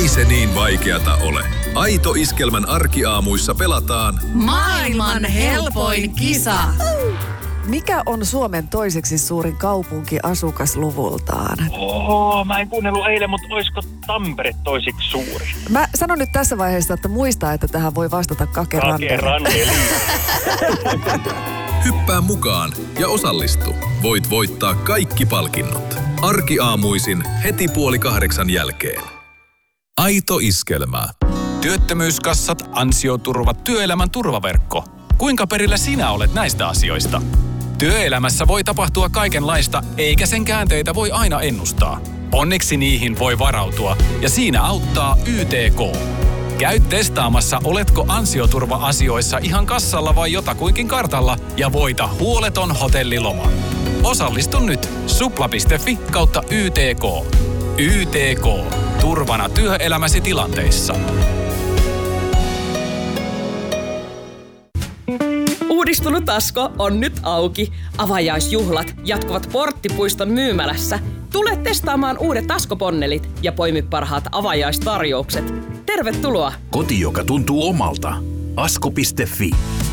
Ei se niin vaikeata ole. Aito Iskelmän arkiaamuissa pelataan maailman helpoin kisa. Mikä on Suomen toiseksi suurin kaupunki asukasluvultaan? Mä en kuunnellut eilen, mutta olisiko Tampere toisiksi suuri? Mä sanon nyt tässä vaiheessa, että muista, että tähän voi vastata Kake Ranneli. Hyppää mukaan ja osallistu. Voit voittaa kaikki palkinnot. Arkiaamuisin heti 7:30 jälkeen. Aito Iskelmä. Työttömyyskassat, ansioturva, työelämän turvaverkko. Kuinka perillä sinä olet näistä asioista? Työelämässä voi tapahtua kaikenlaista, eikä sen käänteitä voi aina ennustaa. Onneksi niihin voi varautua, ja siinä auttaa YTK. Käy testaamassa, oletko ansioturva-asioissa ihan kassalla vai jotakuinkin kartalla, ja voita huoleton hotelliloma. Osallistu nyt supla.fi/YTK. YTK. Turvana työelämäsi tilanteissa. Uudistunut Asko on nyt auki. Avajaisjuhlat jatkuvat Porttipuiston myymälässä. Tule testaamaan uudet Asko-ponnelit ja poimi parhaat avajaistarjoukset. Tervetuloa! Koti, joka tuntuu omalta. Asko.fi